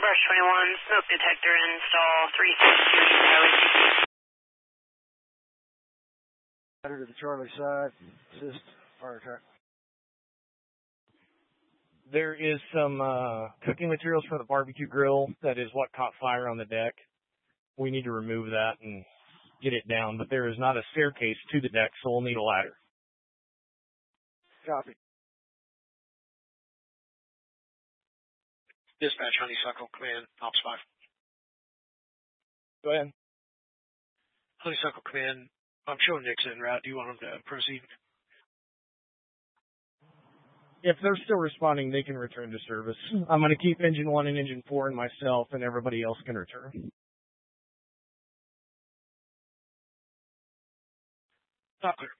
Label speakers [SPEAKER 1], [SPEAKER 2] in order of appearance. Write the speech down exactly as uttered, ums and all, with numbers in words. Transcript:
[SPEAKER 1] Brush twenty-one, smoke detector install three sixty-three, Highway sixty.
[SPEAKER 2] To the Charlie side, assist fire truck.
[SPEAKER 3] There is some uh, cooking materials for the barbecue grill. That is what caught fire on the deck. We need to remove that and get it down, but there is not a staircase to the deck, so we'll need a ladder.
[SPEAKER 2] Copy.
[SPEAKER 4] Dispatch, Honeysuckle, Command, Ops five.
[SPEAKER 3] Go ahead.
[SPEAKER 4] Honeysuckle, Command, I'm showing Nick's en route. Do you want him to proceed?
[SPEAKER 3] If they're still responding, they can return to service. I'm going to keep engine one and engine four and myself, and everybody else can return.
[SPEAKER 4] Not clear.